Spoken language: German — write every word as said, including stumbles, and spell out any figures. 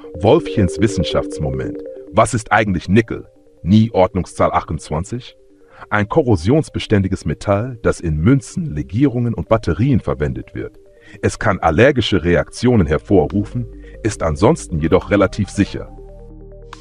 Wolfchens Wissenschaftsmoment. Was ist eigentlich Nickel? Nie Ordnungszahl achtundzwanzig? Ein korrosionsbeständiges Metall, das in Münzen, Legierungen und Batterien verwendet wird. Es kann allergische Reaktionen hervorrufen, ist ansonsten jedoch relativ sicher.